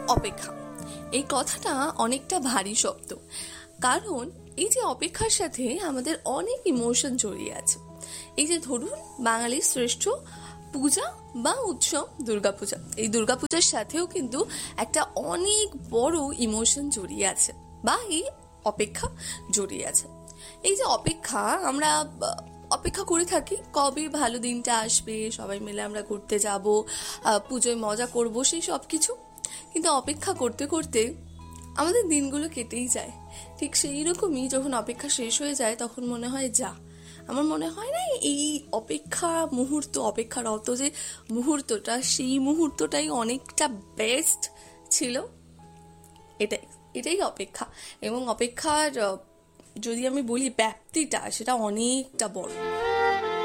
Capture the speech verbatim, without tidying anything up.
অপেক্ষা, এই কথাটা অনেকটা ভারী শব্দ, কারণ এই যে অপেক্ষার সাথে আমাদের অনেক ইমোশন জড়িয়ে আছে। এই যে ধরুন বাঙালির শ্রেষ্ঠ পূজা বা উৎসব দুর্গাপূজা, এই দুর্গাপূজার সাথেও কিন্তু একটা অনেক বড় ইমোশন জড়িয়ে আছে বা এই অপেক্ষা জড়িয়ে আছে। এই যে অপেক্ষা, আমরা অপেক্ষা করে থাকি কবে ভালো দিনটা আসবে, সবাই মিলে আমরা ঘুরতে যাব, পুজোয় মজা করব, সেই সব কিছু। কিন্তু অপেক্ষা করতে করতে আমাদের দিনগুলো কেটেই যায়। ঠিক সেই রকমই যখন অপেক্ষা শেষ হয়ে যায় তখন মনে হয় যা, আমার মনে হয় না এই অপেক্ষা মুহূর্ত, অপেক্ষারত যে মুহূর্তটা, সেই মুহূর্তটাই অনেকটা বেস্ট ছিল। এটাই এটাই অপেক্ষা। এবং অপেক্ষার যদি আমি বলি ব্যাপ্তিটা, সেটা অনেকটা বড়।